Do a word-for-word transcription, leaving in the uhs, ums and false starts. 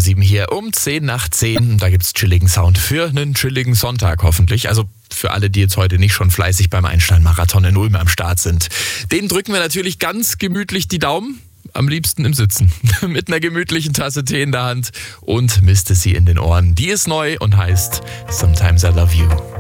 sieben hier um zehn nach zehn. Da gibt's chilligen Sound für einen chilligen Sonntag hoffentlich. Also für alle, die jetzt heute nicht schon fleißig beim Einstein-Marathon in Ulm am Start sind. Denen drücken wir natürlich ganz gemütlich die Daumen. Am liebsten im Sitzen. Mit einer gemütlichen Tasse Tee in der Hand und Misste sie in den Ohren. Die ist neu und heißt Sometimes I Love You.